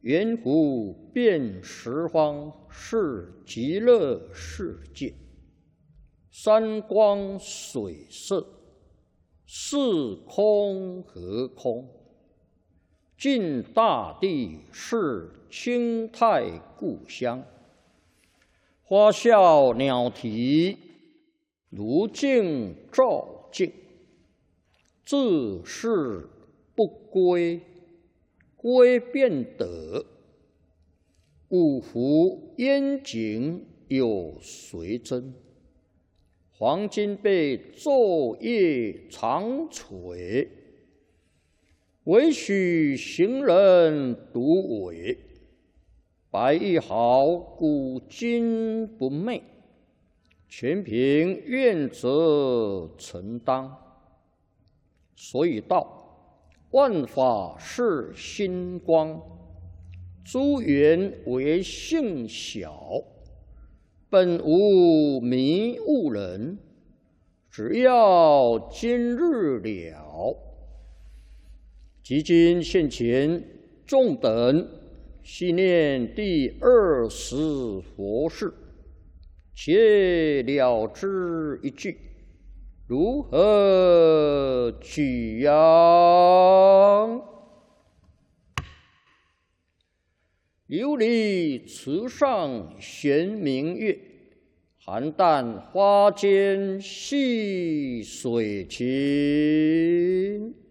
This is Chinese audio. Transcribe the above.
圆湖遍十方是极乐世界，山光水色，是空和空。尽大地是清泰故乡，花笑鸟啼，如镜照镜。自是不归，归便得。五湖烟景有谁真？黄金被昼夜长垂，唯许行人独伟。白玉毫古今不昧，全凭愿者承当。所以道，万法是心光，诸缘为性小，本无迷悟人，只要今日了。即今现前，众等细念第20佛事，且了之一句。如何取样？琉璃池上悬明月，邯郸花间戏水情。